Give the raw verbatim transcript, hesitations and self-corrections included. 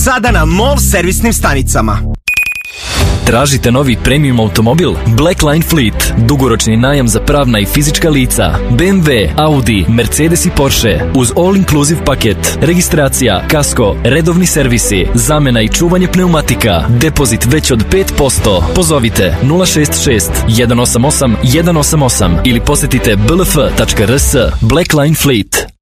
Sada na MOL servisnim stanicama. Tražite novi premium automobil? Blackline Fleet. Dugoročni najam za pravna i fizička lica. B M W, Audi, Mercedes i Porsche. Uz all-inclusive paket. Registracija, kasko, redovni servisi, zamena i čuvanje pneumatika. Depozit već od pet posto. Pozovite nula šest šest jedan osam osam jedan osam osam ili posjetite b l f tačka r s. Blackline Fleet.